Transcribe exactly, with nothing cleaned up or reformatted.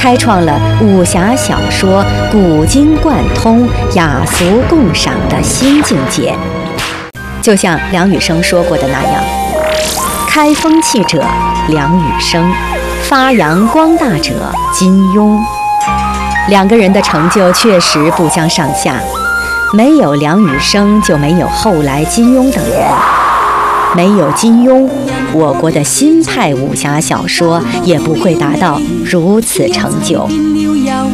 开创了武侠小说古今贯通、雅俗共赏的新境界。就像梁羽生说过的那样，开风气者梁羽生，发扬光大者金庸。两个人的成就确实不相上下，没有梁羽生就没有后来金庸等人，没有金庸，我国的新派武侠小说也不会达到如此成就。